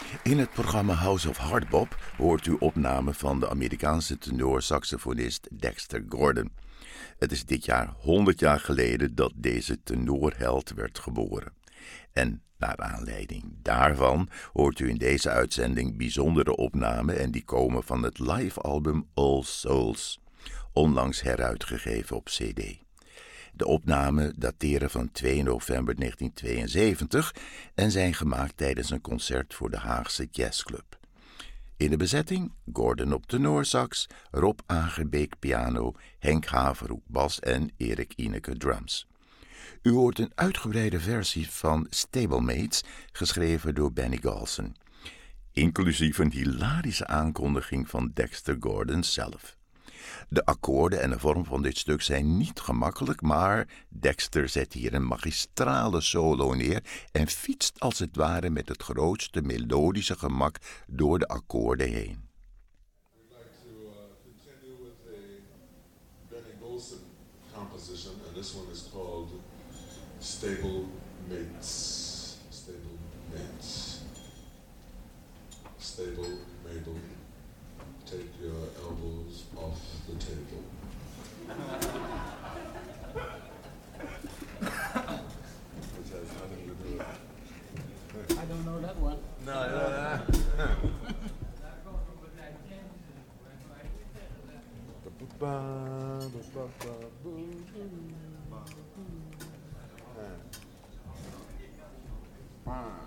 In het programma House of Hardbop hoort u opname van de Amerikaanse tenorsaxofonist Dexter Gordon. Het is dit jaar 100 jaar geleden dat deze tenorheld werd geboren. En naar aanleiding daarvan hoort u in deze uitzending bijzondere opnamen en die komen van het live-album All Souls, onlangs heruitgegeven op cd. De opnamen dateren van 2 november 1972 en zijn gemaakt tijdens een concert voor de Haagse Jazzclub. In de bezetting Gordon op tenorsax, Rob Agerbeek piano, Henk Haverhoek bas en Erik Ineke drums. U hoort een uitgebreide versie van Stablemates, geschreven door Benny Golson, inclusief een hilarische aankondiging van Dexter Gordon zelf. De akkoorden en de vorm van dit stuk zijn niet gemakkelijk, maar Dexter zet hier een magistrale solo neer en fietst als het ware met het grootste melodische gemak door de akkoorden heen. We'd like to continue with a Benny Golson composition, and this one is called Stablemates. Stablemates. Stable, Mabel. Take your elbows off the table. Which has nothing to do with it. I don't know that one. No.